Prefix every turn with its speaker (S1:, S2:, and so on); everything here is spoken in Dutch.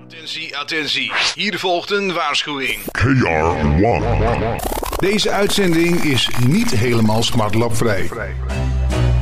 S1: Attentie, attentie. Hier volgt een waarschuwing.
S2: KR1.
S3: Deze uitzending is niet helemaal smartlapvrij.